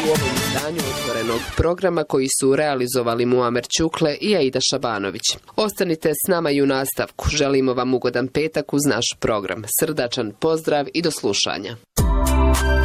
u ovom izdanju Otvorenog programa koji su realizovali Muamer Ćukle i Aida Šabanović. Ostanite s nama i u nastavku. Želimo vam ugodan petak uz naš program. Srdačan pozdrav i do slušanja.